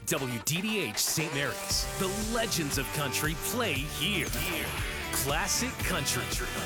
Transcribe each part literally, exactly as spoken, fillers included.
W D D H Saint Mary's. The legends of country play here. Here. Classic Country.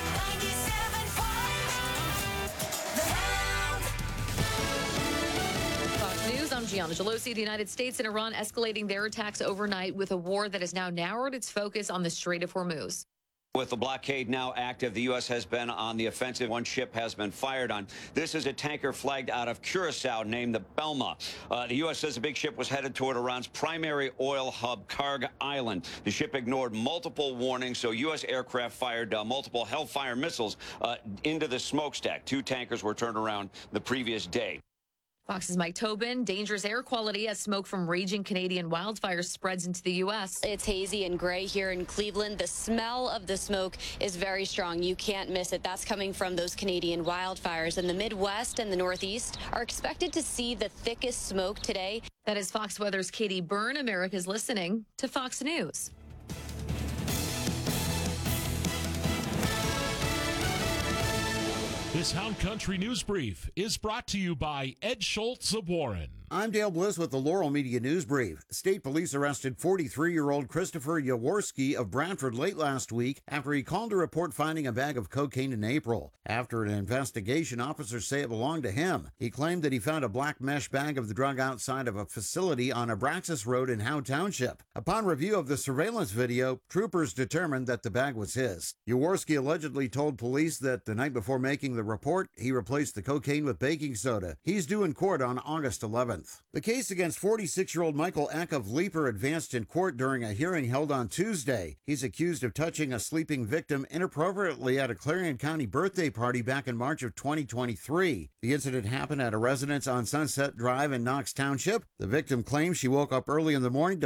Fox News, I'm Gianna Gelosi. The United States and Iran escalating their attacks overnight with a war that has now narrowed its focus on the Strait of Hormuz. With the blockade now active, the U S has been on the offensive. One ship has been fired on. This is a tanker flagged out of Curacao named the Belma. Uh, the U S says the big ship was headed toward Iran's primary oil hub, Karg Island. The ship ignored multiple warnings, so U S aircraft fired uh, multiple Hellfire missiles uh, into the smokestack. Two tankers were turned around the previous day. Fox's Mike Tobin. Dangerous air quality as smoke from raging Canadian wildfires spreads into the U S. It's hazy and gray here in Cleveland. The smell of the smoke is very strong. You can't miss it. That's coming from those Canadian wildfires. And the Midwest and the Northeast are expected to see the thickest smoke today. That is Fox Weather's Katie Byrne. America's listening to Fox News. This Hound Country News Brief is brought to you by Ed Schultz of Warren. I'm Dale Bliss with the Laurel Media News Brief. State police arrested forty-three-year-old Christopher Jaworski of Brantford late last week after he called to report finding a bag of cocaine in April. After an investigation, officers say it belonged to him. He claimed that he found a black mesh bag of the drug outside of a facility on Abraxas Road in Howe Township. Upon review of the surveillance video, troopers determined that the bag was his. Jaworski allegedly told police that the night before making the report, he replaced the cocaine with baking soda. He's due in court on August eleventh. The case against forty-six-year-old Michael Eck of Leaper advanced in court during a hearing held on Tuesday. He's accused of touching a sleeping victim inappropriately at a Clarion County birthday party back in March of twenty twenty-three. The incident happened at a residence on Sunset Drive in Knox Township. The victim claims she woke up early in the morning to